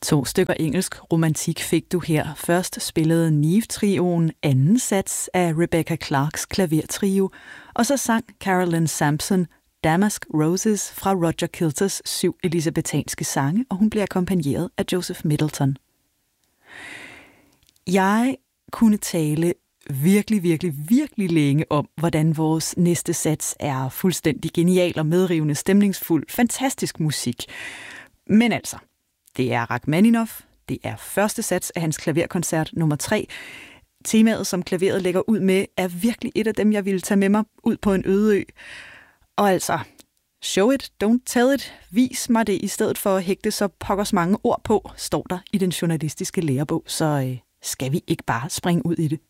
2 stykker engelsk romantik fik du her. Først spillede Neve-trioen anden sats af Rebecca Clarks klavertrio, og så sang Carolyn Sampson Damask Roses fra Roger Kilters 7 elisabetanske sange, og hun blev akkompagneret af Joseph Middleton. Jeg kunne tale virkelig længe om, hvordan vores næste sats er fuldstændig genial og medrivende, stemningsfuld, fantastisk musik. Men altså, det er Rachmaninoff, det er første sats af hans klaverkoncert nummer 3. Temaet, som klaveret lægger ud med, er virkelig et af dem, jeg ville tage med mig ud på en øde ø. Og altså, show it, don't tell it, vis mig det i stedet for at hægte så pokkers mange ord på, står der i den journalistiske lærebog, så skal vi ikke bare springe ud i det.